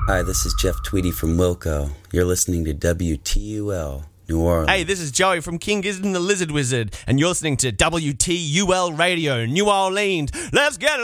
Hi, this is Jeff Tweedy from Wilco. You're listening to WTUL, New Orleans. Hey, this is Joey from King Gizzard and the Lizard Wizard, and you're listening to WTUL Radio, New Orleans. Let's get